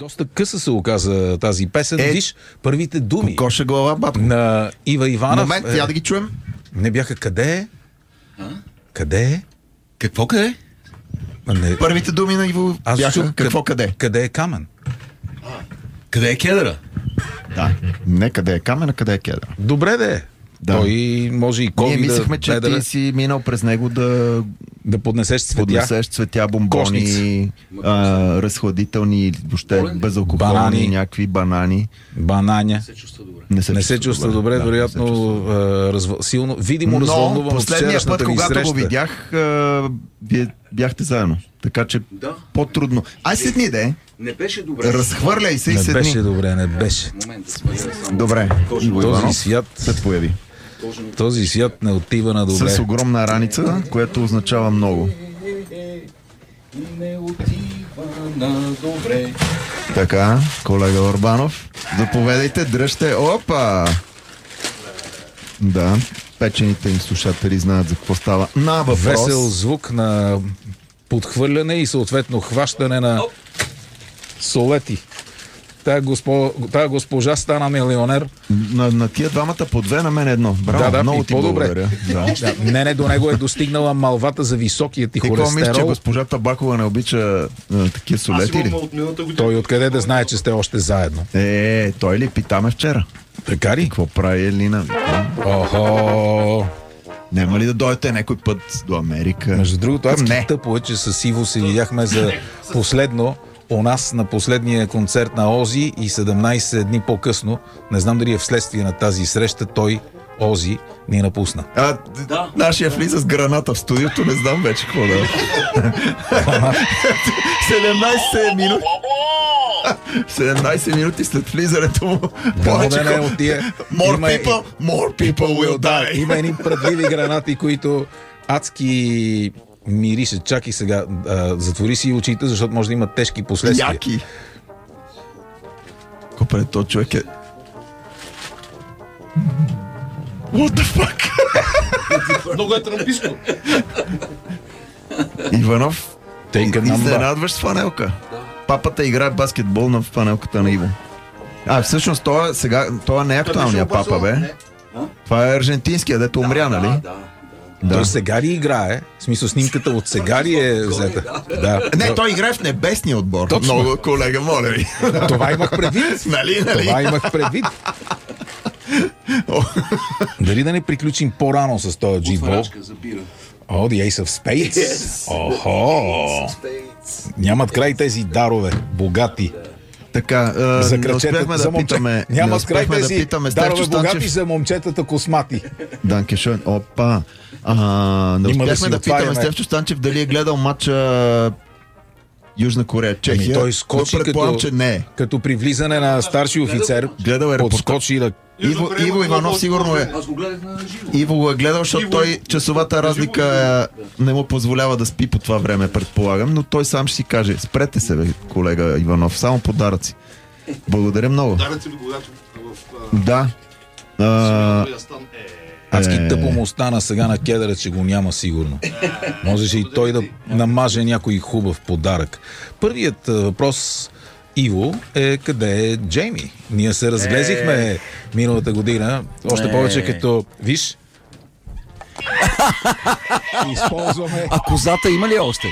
Доста къса се оказа тази песен. Виж първите думи. Коша глава, батко. На Ива Иванов. Момент, я да ги чуем. Не бяха къде е? Къде е? Какво къде? Не. Първите думи на Иво бяха какво къде? Къде е Камен? Къде е кедъра? Да. Не къде е камен, а къде е кедъра. Добре да е. Да. Той може и COVID. Ние мислехме, че ти си минал през него да поднесеш цветя, бомбони, разхладителни, въобще безалкохолни, някакви банани. Бананя. Не се чувства добре, вероятно силно. Видимо развълнуван от вчерашната ви среща. Последния път, когато го видях, вие бяхте заедно. Така че по-трудно. Ай седни, де. Не беше добре. Разхвърляй се и седни. Не беше добре, не беше. Добре. Този свят се появи. Този свят не отива на добре. С огромна раница, което означава много. Не отива на добре. Така, колега Орбанов, заповедайте, дръжте. Опа! Да, печените им слушатели знаят за какво става. На въпрос. Весел звук на подхвърляне и съответно хващане на солети. Тая госпожа стана милионер. На тия двамата по две, на мен едно. Браво, да, много ти благодаря. Не, до него е достигнала малвата за високия ти холестерол. И какво мисля, че госпожа Табакова не обича такива солети ли? Той откъде да знае, че сте още заедно? Той ли питаме вчера? Така ли? Какво прави Елина? Охо! Няма ли да дойдете някой път до Америка? Между другото, аз тъпо е, че с Иво се видяхме за последно у нас на последния концерт на Ози и 17 дни по-късно, не знам дали е вследствие на тази среща, той, Ози, ни напусна. Нашия влиза с граната в студиото, не знам вече какво да. 17 минути. 17 минути след влизането му. More people will die. Има едни предливи гранати, които адски мирише. Чакай сега, затвори си очите, защото може да има тежки последствия. Яки! Копре, то човек е... What the fuck? Много е трамписко. Иванов, изненадваш с фанелка. Папата играе баскетбол на фанелката на Иво. Всъщност, това не е актуалния папа, бе. Това е аржентинския, дето умря, нали? Той сега ли играе? В смисъл, снимката от сега ли е взета? Не, той играе в небесния отбор. Точно. Много, колега, моля ви. Това имах предвид. Нали? Това имах предвид. Дали да не приключим по-рано с този G-Ball? The Ace of Spades. Охо! Нямат край тези дарове, богати. Така, не успяхме да питаме. Нямат край тези дарове, богати за момчетата космати. Данкешон. Опа. Не успяхме да питаме Стефчо Станчев дали е гледал матча Южна Корея, Чехия. Той скочи като при влизане на старши офицер. Подскочи да... Иво Иванов сигурно е. Аз го гледах на живо. Иво го е гледал, защото той часовата разлика не му позволява да спи по това време, предполагам, но той сам ще си каже. Спрете се, бе, колега Иванов, само подаръци. Благодаря много. Подаръци ви го да. Адски тъпо му остана сега на кедъра, че го няма сигурно. Можеше и той да намаже някой хубав подарък. Първият въпрос, Иво, е къде е Джейми? Ние се разглезихме миналата година, още повече като, виж, използваме... А козата има ли още?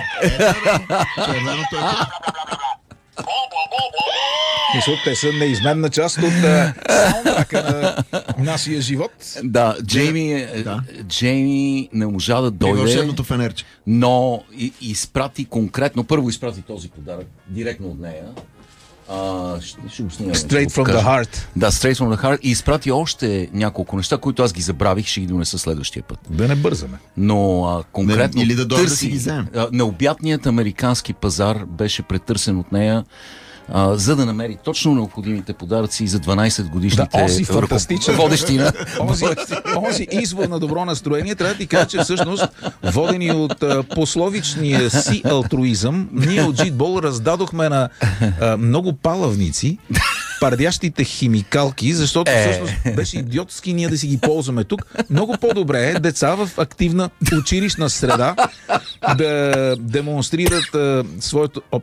Мисля, те са неизменна част от саундтрака на нашия живот. Да, Джейми не можа да дойде, но изпрати конкретно, първо изпрати този подарък директно от нея. Straight from the heart. Да, straight from the heart. И изпрати още няколко неща, които аз ги забравих, ще ги донеса следващия път. Да не бързаме. Но конкретно или да дойде да си ги вземем. Необятният американски пазар беше претърсен от нея, за да намери точно необходимите подаръци за 12 годишните водещи на... Онзи извор на добро настроение, трябва да ти кажа, че всъщност водени от пословичния си алтруизъм, ние от G-Ball раздадохме на много палавници пардящите химикалки, защото всъщност беше идиотски ние да си ги ползваме тук. Много по-добре е деца в активна училищна среда да демонстрират своето...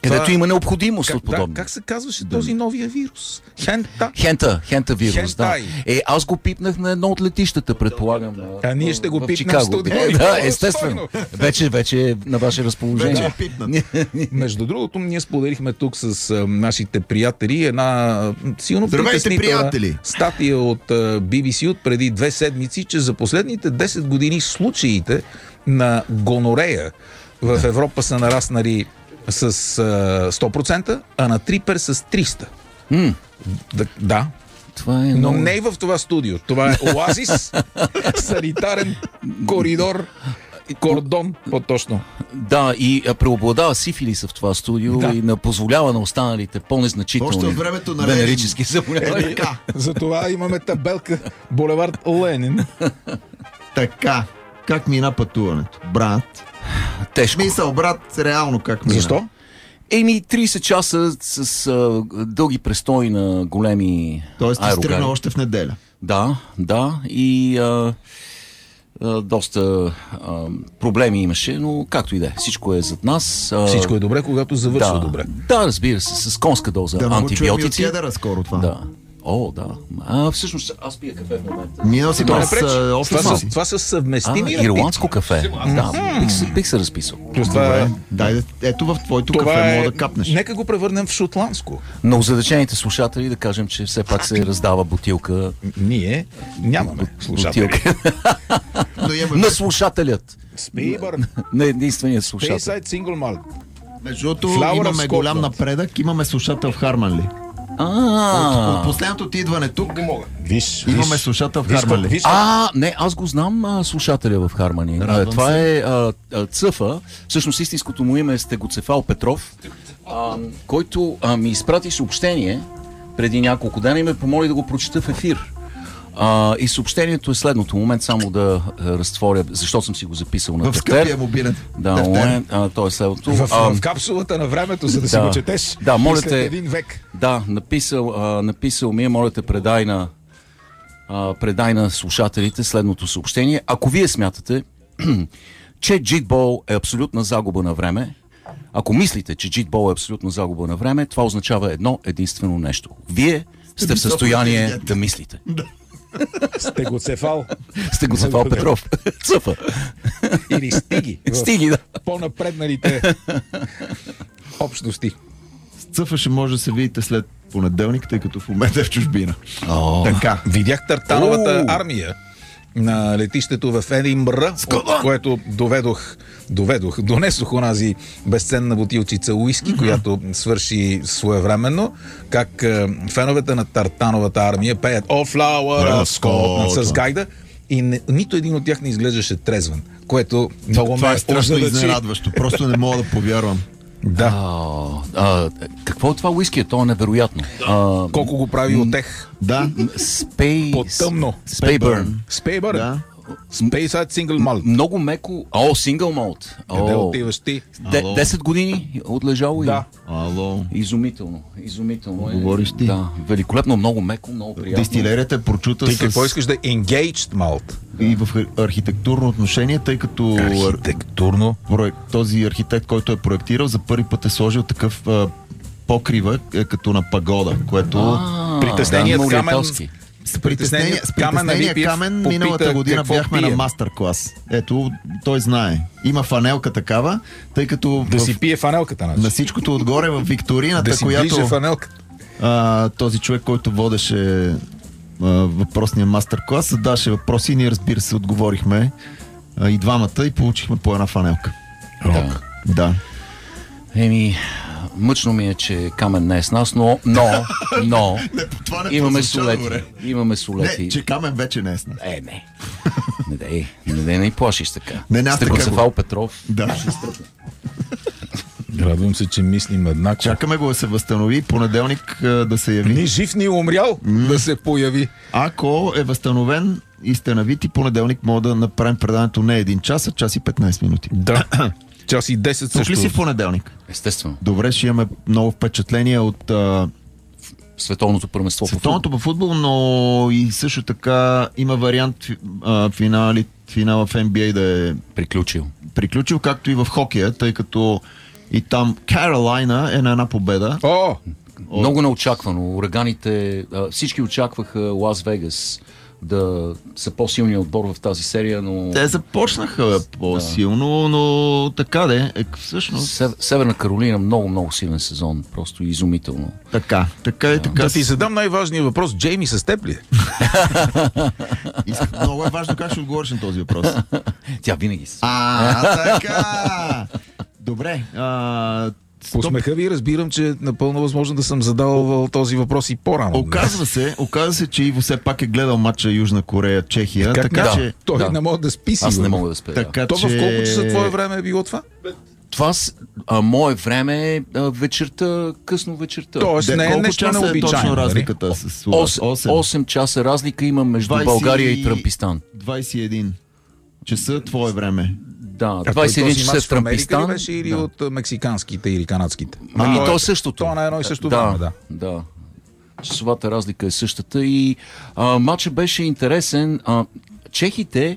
където има необходимост от подобно. Как се казваше този новия вирус? Хента вирус, да. Аз го пипнах на едно от летищата, предполагам. Ние ще го пипнем в Чикаго. студио. Да, естествено. Вече е на ваше разположение. Между другото, ние споделихме тук с нашите приятели една силно притеснителна статия от BBC от преди 2 седмици, че за последните 10 години случаите на гонорея в Европа са нараснали с 100%, а на трипер с 300%. Да. Това е но не и в това студио. Това е оазис, санитарен коридор, кордон, по-точно. Да, и преобладава сифилиса в това студио и не позволява на останалите по-незначителни венерически заболявания. Затова имаме табелка булевард Ленин. Така, как мина пътуването? Брат. Тежко. Мисъл, брат, реално как мина? Защо? 30 часа с дълги престои на големи аерогари. Тоест ти стръгна още в неделя. Да. И доста проблеми имаше, но както и да е. Всичко е зад нас. Всичко е добре, когато завършва добре. Да, разбира се, с конска доза антибиотици. Да, много скоро това. Да. Всъщност аз пия кафе в момента. Минал си това са съвместими. Ирландско кафе. Да, бих се разписал. Добре. Ето в твоето кафе мога да капнеш. Нека го превърнем в шотландско. Но задачените слушатели да кажем, че все пак се раздава бутилка. Ние нямаме слушатели. На слушателят. Спейбърн. На единствения слушател. Speyside Single Malt. Между другото имаме голям напредък. Имаме слушател в Харманли. От последното ти идване тук имаме слушател в Харманли. Не, аз го знам слушателя в Хармани. Това е Цъфа. Всъщност истинското му име е Стегоцефал Петров, който ми изпрати съобщение преди няколко дена и ме помоли да го прочета в ефир. И съобщението е следното. Момент само да разтворя, защото съм си го записал на тефтер. В скъпия мобилен. Да, момент, то е следното. В капсулата на времето, за да си го четеш. Да, моля след те, един век. Да, написал ми, моля те, предай на слушателите следното съобщение. Ако вие смятате, че джитбол е абсолютна загуба на време, ако мислите, че джитбол е абсолютна загуба на време, това означава едно единствено нещо. Вие сте в състояние да мислите. Стегоцефал Петров. Цъфа. Или Стиги. Да. По-напредналите общности. Цъфа ще може да се видите след понеделник, тъй като в момента е в чужбина. Така. Видях Тартановата армия на летището в Единбър, от което донесох онази безценна бутилчица уиски, която свърши своевременно, как феновете на Тартановата армия пеят О, Flower с гайда и нито един от тях не изглеждаше трезвен, което много това е страшно изненадващо. Просто не мога да повярвам. Да. Какво е това уиски? То е невероятно. Колко го прави отех? Да. По-тъмно. Спейбърн. Да. Speyside Single Malt. Много меко. Single Malt. Къде отиваш ти? 10 години отлежало. Да. Изумително. Говориш ти. Да. Великолепно, много меко, много приятно. Дистилерията е прочута с... какво искаш да engaged malt? И в архитектурно отношение, тъй като този архитект, който е проектирал, за първи път е сложил такъв покрива като на пагода, което притесненият камен... С притеснение камен миналата година бяхме на мастер-клас. Ето, той знае. Има фанелка такава, тъй като... Да си пие фанелката. На всичкото отгоре в викторината, да си която... фанелката. Този човек, който водеше въпросния мастер-клас, задаше въпроси и ние, разбира се, отговорихме и двамата и получихме по една фанелка. Да. Мъчно ми е, че Камен не е с нас, но имаме солети. Не, че Камен вече не е с нас. Не ни плашиш така. Стегоцефал Петров. Да. Радвам се, че мислим еднакво. Чакаме го да се възстанови, понеделник да се яви. Ни жив, ни умрял да се появи. Ако е възстановен и сте навити, понеделник мога да направим предаването не 1 час, а час и 15 минути. Да. Час и 10 също. Тук ли си в понеделник? Естествено. Добре, ще имаме много впечатления от Световното първенство по футбол, но и също така има вариант финала в NBA да е приключил, както и в хокея, тъй като И там Каролайна е на една победа. О! Много неочаквано. Ураганите, всички очакваха Лас Вегас да са по-силният отбор в тази серия, но... Те започнаха по-силно, но така де. Всъщност... Северна Каролина много силен сезон. Просто изумително. Така и така. Да ти задам най-важния въпрос. Джейми с теб ли? Много е важно как ще отговориш на този въпрос. Тя винаги се. Така! Добре. По смеха ви разбирам, че е напълно възможно да съм задал този въпрос и по-рано. Оказва се, че Иво все пак е гледал матча Южна Корея-Чехия. Така че... Той не може да спи си. Аз не мога да спя. Така, То в колко часа твое време е било това? Това мое време е вечерта, късно вечерта. Тоест не е нещо необичайно. Точно разликата с 8 часа разлика има между България и Трампистан. 21 часа твое време. Да, 21 часа в Трампистан. Беше или от мексиканските или канадските? То е същото. То на едно и също време, да. Часовата разлика е същата и матчът беше интересен. Чехите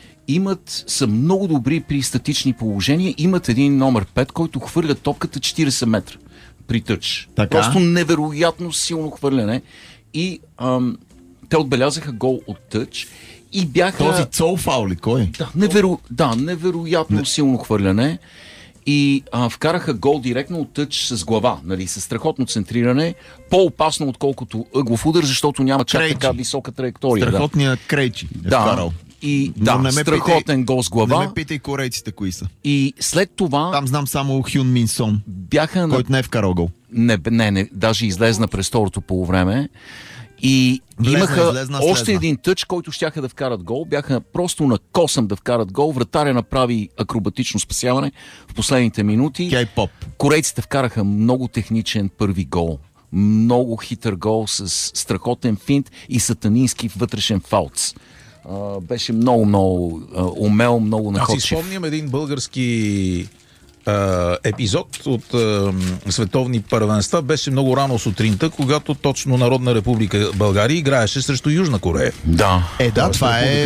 са много добри при статични положения. Имат един номер 5, който хвърля топката 40 метра при тъч. Така? Просто невероятно силно хвърляне. И те отбелязаха гол от тъч. И бяха... Този Цолфау ли? Кой? Невероятно силно хвърляне. И вкараха гол директно от тъч с глава, нали, с страхотно центриране, по-опасно отколкото ъглов удар, защото няма чак така висока траектория. Страхотният Крейчи е вкарал. И страхотен гол с глава. Не ме питай корейците кои са. И след това... Там знам само Хюн Мин Сон, който не е вкарал гол. Не, даже излезна през второто полувреме. И имаха още един тъч, който щяха да вкарат гол. Бяха просто на косъм да вкарат гол. Вратаря направи акробатично спасяване в последните минути. Кей-поп. Корейците вкараха много техничен първи гол. Много хитър гол с страхотен финт и сатанински вътрешен фаулц. Беше много умел, много находчив. Аз си спомням един български епизод от световни първенства. Беше много рано сутринта, когато точно Народна република България играеше срещу Южна Корея. Да. Това е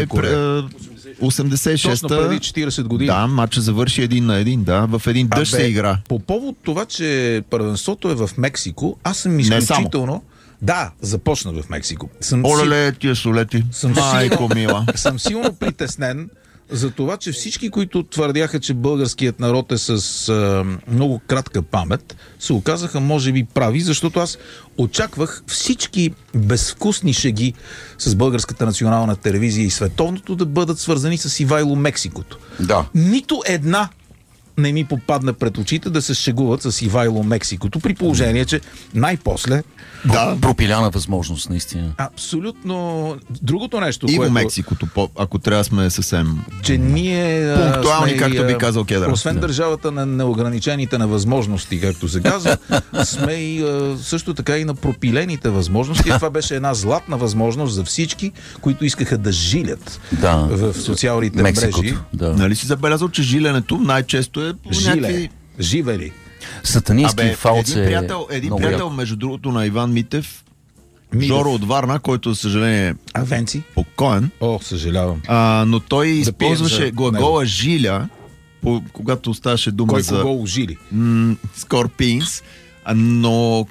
86-та. Точно преди 40 години. Да, матчът завърши 1-1, да. В един дъжд се игра. По повод това, че първенството е в Мексико, аз съм изключително... Да, започна в Мексико. Оле, тия солети. Майко мила. Съм силно притеснен за това, че всички, които твърдяха, че българският народ е с много кратка памет, се оказаха може би прави, защото аз очаквах всички безвкусни шеги с Българската национална телевизия и световното да бъдат свързани с Ивайло Мексикото. Да. Нито една не ми попадна пред очите да се шегуват с Ивайло Мексикото, при положение, че най-после... Пропиляна възможност, наистина. Абсолютно. Другото нещо, което... Мексикото, ако трябва сме съвсем... Че ние... пунктуални, както би казал Кедър. Освен държавата на неограничените на възможности, както се казва, сме и също така и на пропилените възможности. Това беше една златна възможност за всички, които искаха да жилят в социалните мрежи. Да. Нали си забелязал, че жиленето най-често е живели. Сатанински фалц е един приятел, между другото, на Иван Митев, Жоро от Варна, който, за съжаление, Венци? Покоен. Съжалявам. Но той използваше глагола жиля, когато ставаше дума Кой за... Кой глагол жили? Скорпинс, но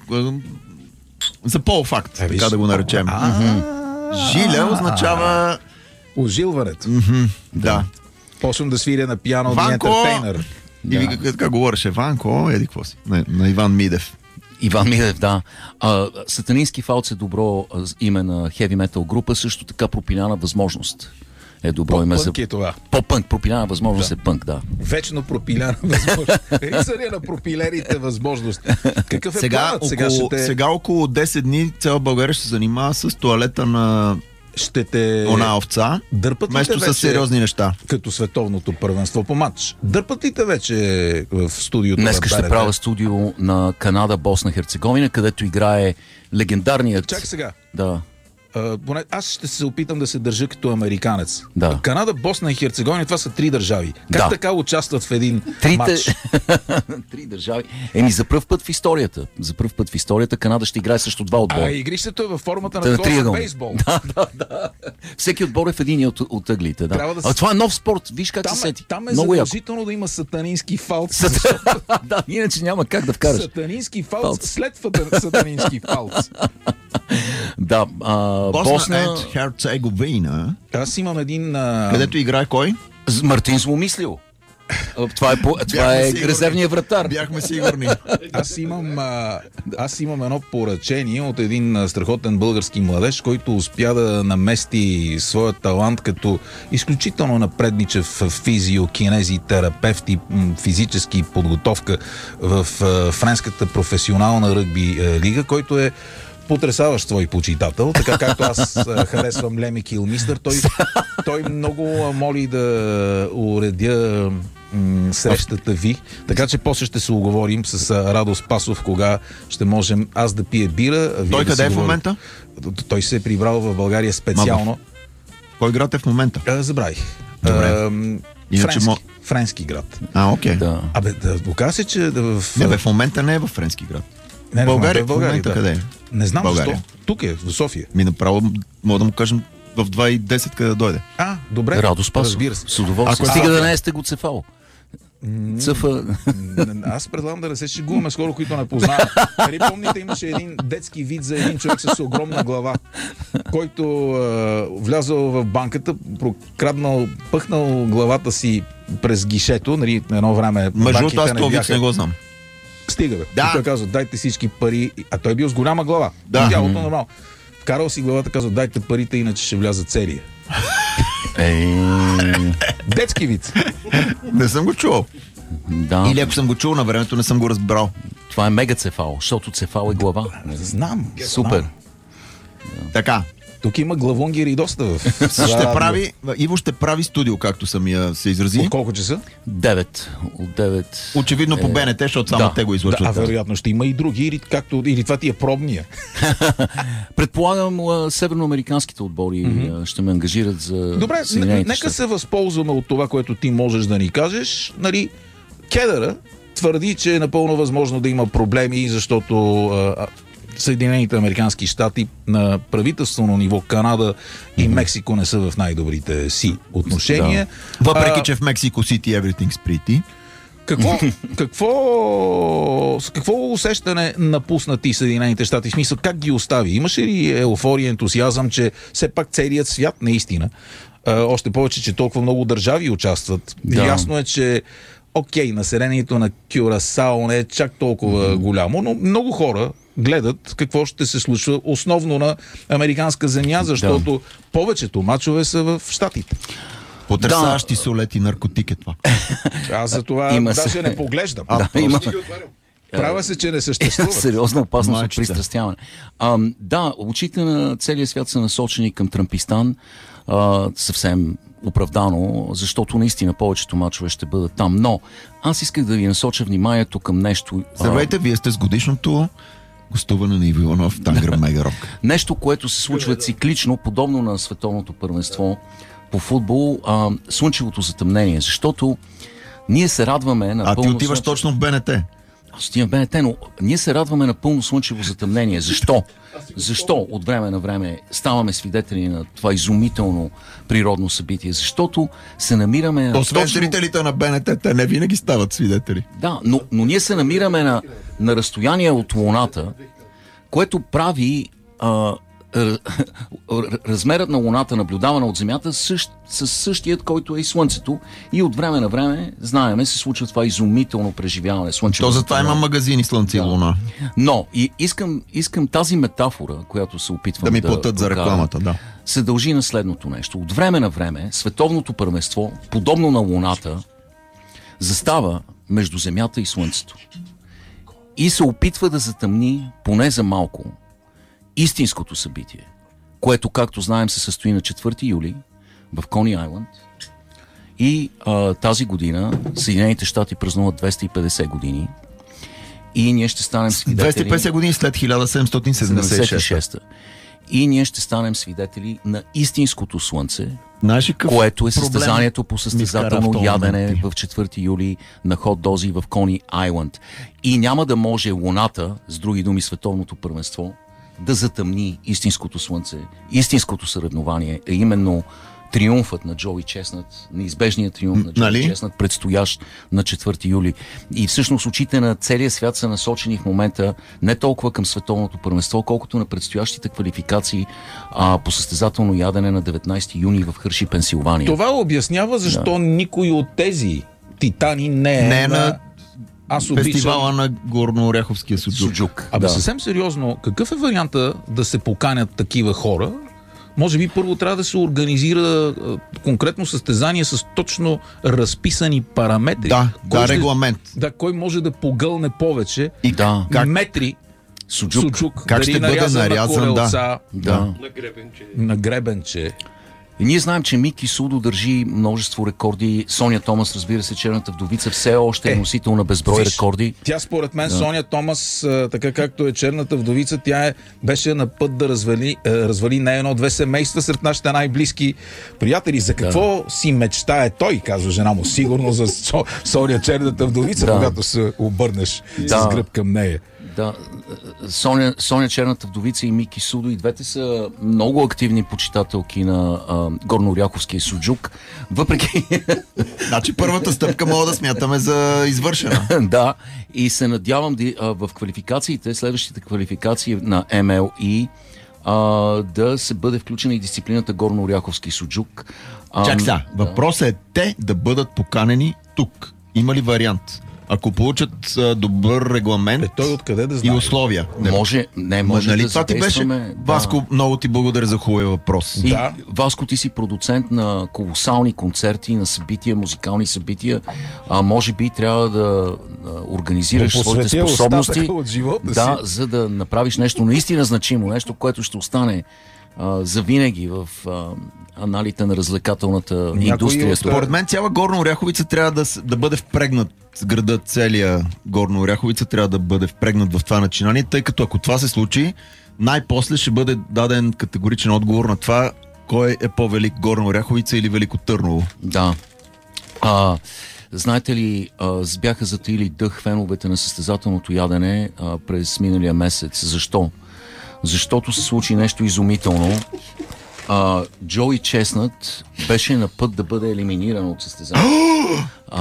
за полуфакт, така да го наречем. Жиля означава... Ожилването. Да. Почвам да свиря на пиано от ентертейнер. И вика, така говореше Ванко, еди какво си, на Иван Мидев. Иван Мидев, да. Сатанински фалц е добро име на хеви метал група, също така пропиляна възможност е добро име за... е това. По-пънк, пропиляна възможност е пънк, да. Вечно пропиляна възможност. Рицаря на пропилените възможности. Какъв е планът? Сега около 10 дни цяла България ще се занимава с тоалета на... Ще те она овца, вместо с сериозни неща. Като световното първенство по матч. Дърпат ли те вече в студиото? Днеска ще правя студио на Канада, Босна, Херцеговина, където играе легендарният... Чак сега. Да. Аз ще се опитам да се държа като американец. Да. Канада, Босна и Херцеговина, това са 3 държави. Как така участват в един матч? Три държави. За пръв път в историята. За пръв път в историята Канада ще играе срещу 2 отбора. Игрището е във формата на такова бейсбол. Да. Всеки отбор е в един от ъглите. Да. Това е нов спорт. Виж как се сети. Там е задължително да има сатанински фалц. Да, иначе няма как да вкараш. Сатанински фалц след сатанински фалц. Да, Босна и Херцеговина. Аз имам един... Където играе кой? Мартин Зломислил. Това е резервният вратар. Бяхме сигурни. Аз имам едно поръчение от един страхотен български младеж, който успя да намести своя талант като изключително напредничев физиокинезитерапевт и физически подготовка в френската професионална ръгби лига, който е потресаващ свой почитател, така както аз харесвам Леми Килмистър. Той много моли да уредя срещата ви, така че после ще се уговорим с Радо Спасов, кога ще можем аз да пия бира. Той къде е в момента? Той се е прибрал в България специално. Кой град е в момента? Забравих. Френски град. Окей. Да. Оказа се, че в момента не е в френски град. Не, България, в момента къде е? Не знам България. защо. Тук е, в София. Направо мога да му кажем в 2:10 къде да дойде. Добре. Радо Спасов. Разбира се. С удоволствие. Стига да не е стегоцефал. Аз предлагам да не се шегуваме с хора, които не познавам. Помните, имаше един детски вид за един човек с огромна глава, който влязъл в банката, прокраднал, пъхнал главата си през гишето, едно време. Между другото, аз това вид не го знам. Стига, бе. Да. Той казва, дайте всички пари. А той бил с голяма глава. Да. Тялото нормално. Вкарал си главата, казва, дайте парите, иначе ще вляза целия. Детски вид. Не съм го чувал. Да. Или ако съм го чул на времето, не съм го разбрал. Това е мегацефал, защото цефал е глава. Знам. Супер. Така. Тук има главонгери доста в... Иво ще прави студио, както самия се изрази. От колко часа? 9. От 9. Очевидно по БНТ, защото само те го излъчват. Вероятно ще има и други, или това ти е пробния. Предполагам, северноамериканските отбори ще ме ангажират за... Добре, нека се възползваме от това, което ти можеш да ни кажеш. Кедъра твърди, че е напълно възможно да има проблеми, защото Съединените американски щати на правителствено ниво, Канада и Мексико не са в най-добрите си отношения. Да. Въпреки, че в Мексико City everything's pretty. Какво усещане напуснати Съединените щати? В смисъл, как ги остави? Имаше ли еуфория, ентусиазъм, че все пак целият свят наистина, още повече, че толкова много държави участват. Да. Ясно е, че населението на Кюрасао не е чак толкова голямо, но много хора гледат какво ще се случва основно на американска земя, защото повечето мачове са в щатите. Потресаващи солети наркотик е това. Аз за това даже не поглеждам. Права се, че не съществува. Сериозна опасност от пристрастяване. Очите на целия свят са насочени към Трампистан. Съвсем оправдано, защото наистина повечето мачове ще бъдат там. Но аз исках да ви насоча вниманието към нещо... Здравейте, вие сте с годишното гостуване на Иво Иванов в Тангър Мегарок. Нещо, което се случва циклично, подобно на световното първенство по футбол, слънчевото затъмнение, защото ние се радваме на пълно... ти отиваш точно в БНТ. Аз отивам в БНТ, но ние се радваме на пълно слънчево затъмнение. Защо? Защо от време на време ставаме свидетели на това изумително природно събитие? Защото се намираме... Освен зрителите на БНТ, те не винаги стават свидетели. Да, но ние се намираме на разстояние от Луната, което прави размерът на Луната, наблюдавана от Земята, със същият, който е и Слънцето. И от време на време, знаеме, се случва това изумително преживяване. То затова има магазини Слънце и Луна. Но и искам тази метафора, която се опитвам да ми платят за рекламата, се дължи на следното нещо. От време на време световното първенство, подобно на Луната, застава между Земята и Слънцето. И се опитва да затъмни, поне за малко, истинското събитие, което, както знаем, се състои на 4 юли в Кони Айланд. И тази година Съединените щати празнуват 250 години. И ние ще станем свидетели... 250 години след 1776. и ние ще станем свидетели на истинското слънце, Знаеш ли какъв което е проблем състезанието по ми вкара в състезателно този ядене момент? в 4 юли на хот дози в Кони Айланд. И няма да може Луната, с други думи световното първенство, да затъмни истинското слънце, истинското съревнование, е именно триумфът на Джоуи Чеснат, неизбежният триумф на Джоуи Чеснат, предстоящ на 4 юли. И всъщност очите на целия свят са насочени в момента не толкова към световното първенство, колкото на предстоящите квалификации по състезателно ядене на 19 юни в Хърши, Пенсилвания. Това обяснява защо никой от тези титани не е на... Аз фестивала на Горнооряховския суджук. Абе, съвсем сериозно, какъв е варианта да се поканят такива хора? Може би първо трябва да се организира конкретно състезание с точно разписани параметри. Да, регламент. Кой може да погълне повече метри суджук. Как ще бъде нарязан, на гребенче. И ние знаем, че Мики Судо държи множество рекорди. Соня Томас, разбира се, черната вдовица, все още е носител на безброй рекорди. Тя според мен, Соня Томас, така както е черната вдовица, тя беше на път да развали не едно-две семейства сред нашите най-близки приятели. За какво си мечтае той, казва жена му. Сигурно за Соня черната вдовица, когато се обърнеш с гръб към нея. Да, Соня черната вдовица и Мики Судо, и двете са много активни почитателки на горнооряховския суджук, въпреки... Значи първата стъпка мога да смятаме за извършена. Да, и се надявам в квалификациите, следващите квалификации на MLE, да се бъде включена и дисциплината горнооряховски суджук. Чак сега, въпросът е те да бъдат поканени тук. Има ли вариант? Ако получат добър регламент той откъде да знае? И условия. Може нали да това ти беше? Васко, много ти благодаря за хубавия въпрос. И, Васко, ти си продуцент на колосални концерти, на събития, музикални събития. Може би трябва да организираш своите способности, за да направиш нещо наистина значимо, нещо, което ще остане завинаги в аналите на развлекателната индустрия. Според мен цяла Горна Оряховица трябва да бъде впрегнат с града, целия Горна Оряховица трябва да бъде впрегнат в това начинание, тъй като ако това се случи, най-после ще бъде даден категоричен отговор на това, кой е по-велик, Горна Оряховица или Велико Търново. Да. Знаете ли, бяха затаили дъх феновете на състезателното ядене през миналия месец. Защо? Защото се случи нещо изумително. Джоуи Чеснат беше на път да бъде елиминиран от състезанието.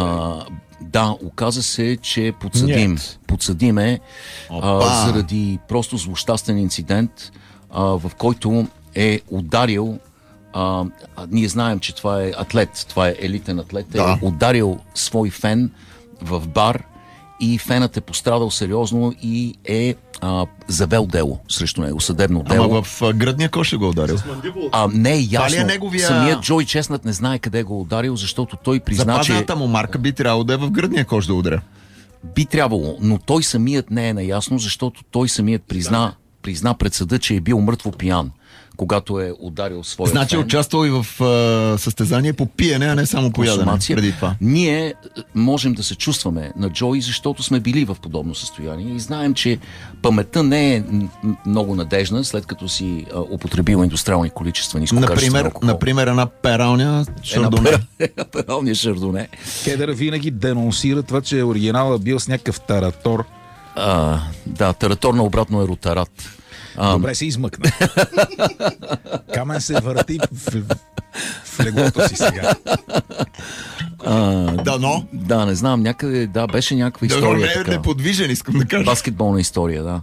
Оказа се, че подсъдим е заради просто злощастен инцидент, в който е ударил ние знаем, че това е атлет, това е елитен атлет, е ударил свой фен в бар и фенът е пострадал сериозно и е завел дело срещу него, съдебно дело. Ама в гръдния кош го ударил? Не е ясно. Самият Джоуи Чеснат не знае къде го ударил, защото той призна, че... Запазната му марка би трябвало да е в гръдния кош да ударя. Би трябвало, но той самият не е наясно, защото той самият призна пред съда, че е бил мъртво пиян, когато е ударил своя фен. Значи участвал и в състезание по пиене, а не само по ядене преди това. Ние можем да се чувстваме на Джоуи, защото сме били в подобно състояние и знаем, че паметта не е много надежна, след като си употребил индустриални количества нискокачествен алкохол. Например, една пералня шардоне. Пералня шардоне. Кедър винаги денонсира това, че оригиналът бил с някакъв таратор. Таратор на обратно е ротарат. Добре се измъкна. Камен се върти в леглото си сега. Да, не знам, някъде, беше някаква история. Неподвижен, искам да кажа. Баскетболна история, да.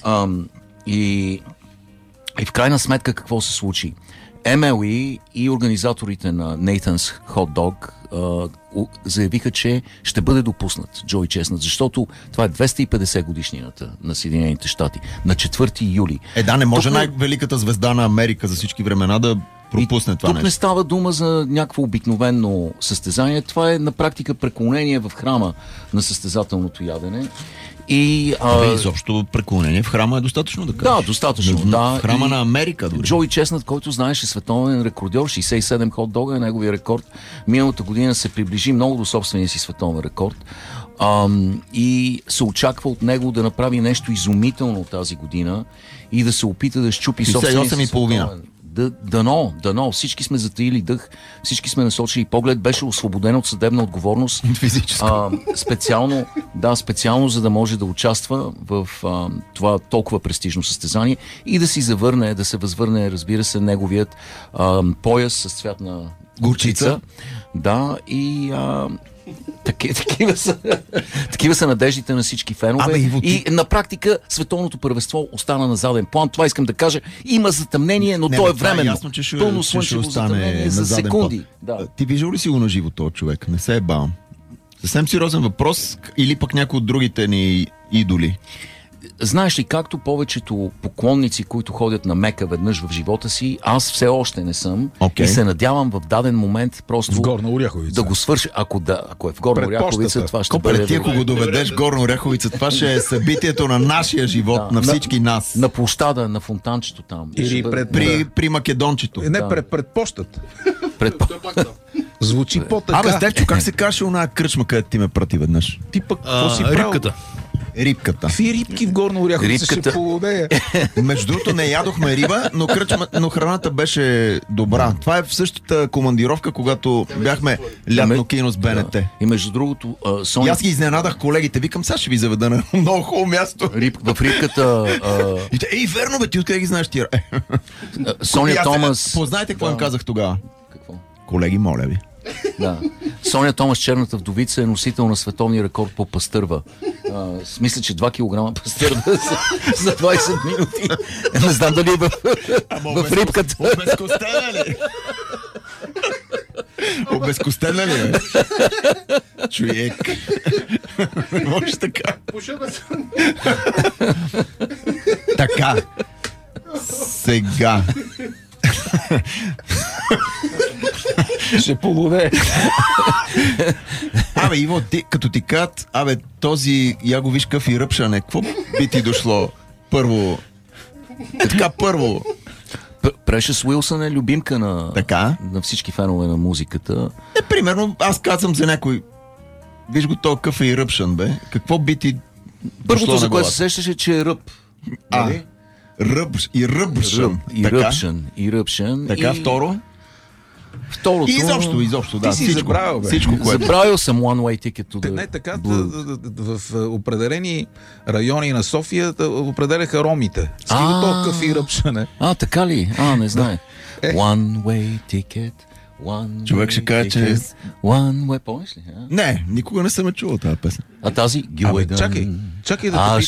И в крайна сметка какво се случи? MLE и организаторите на Nathan's Hot Dog заявиха, че ще бъде допуснат Джоуи Чеснат, защото това е 250 годишнината на Съединените щати, на 4 юли. Не може най-великата звезда на Америка за всички времена да пропусне това нещо. Тук не става дума за някакво обикновено състезание, това е на практика преклонение в храма на състезателното ядене. И изобщо преклонение в храма е достатъчно да кажеш. Да, достатъчно. В храма на Америка дори. Джоуи Чеснат, който знаеш е световен рекордьор, 67 хот дога е неговия рекорд. Миналата година се приближи много до собствения си световен рекорд. И се очаква от него да направи нещо изумително тази година и да се опита да щупи собствения си световен. Дано. Всички сме затаили дъх, всички сме насочили поглед, беше освободен от съдебна отговорност. Специално за да може да участва в това толкова престижно състезание и да си завърне, да се възвърне, разбира се, неговият пояс с цвят на горчица. Да, и такива са надеждите на всички фенове. И на практика световното първенство остана на заден план. Това искам да кажа. Има затъмнение, но то е временно. Пълно слънчево затъмнение за секунди. Да. Ти виждал ли си го на живо този човек? Не се е бавам. Съвсем сериозен въпрос, или пък някой от другите ни идоли? Знаеш ли, както повечето поклонници, които ходят на Мека веднъж в живота си, аз все още не съм и се надявам в даден момент просто в Горна Оряховица да го свърши. Ако е в Горна Оряховица, това ще бъде... Ти ако го доведеш в Горна Оряховица, това ще е събитието на нашия живот, на всички нас. На площада, на фонтанчето там. Или при Македончето. Не, пред пощата. Звучи по-така. Стефчо, как се каже оная кръчма, където ти ме прати веднъж? Ти пък, какво си правил? Рибката. Какви рибки в Горна Оряховица ще полудея? Между другото не ядохме риба, но храната беше добра. Това е в същата командировка, когато бяхме лятно кино с БНТ. И между другото, И аз ги изненадах колегите. Викам, сега ще ви заведа на много хубаво място. В рибката... Ей, верно бе, ти откъде ги знаеш тия? Соня Томас... Познайте какво им казах тогава? Какво? Колеги, моля ви. Да. Соня Томас, черната вдовица, е носител на световния рекорд по пастърва. Мисля, че 2 кг пастърва за 20 минути. Не знам дали е в рибката. Обезкостена ли? Обезкостена ли е? Човек. Не може така. Така. Сега. Ще полуде. Иво, като ти кажат, този, я го виж къв и ръпшане, какво би ти дошло първо? Първо. Precious Wilson е любимка на всички фенове на музиката. Примерно, аз казвам за някой, виж го то къв и ръпшан, бе. Какво би ти първото, за което се сещаше, че е ръб. Ръбшан. Така, второ? Второто... Изобщо, да. Ти си забравил, бе. Забравил съм One Way Ticket to the... Не, така, в определени райони на София определяха ромите. Стига толкова и ръпшане. Така ли? Не знае. One Way Ticket... Човек ще каже, че... One Way, помниш ли? Не, никога не съм чувал тази песен. А тази... Чакай да те питам.